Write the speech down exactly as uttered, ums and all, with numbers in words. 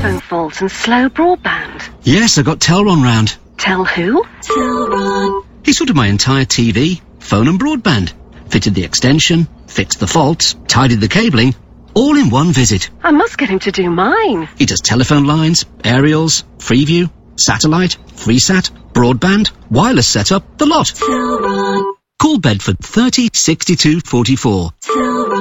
telephone fault and slow broadband? Yes, I got Telron round. Tell who? Telron. He sorted my entire T V, phone and broadband. Fitted the extension, fixed the faults, tidied the cabling, all in one visit. I must get him to do mine. He does telephone lines, aerials, Freeview, satellite, FreeSat, broadband, wireless setup, the lot. Telron. Call Bedford thirty sixty-two forty-four. Telron.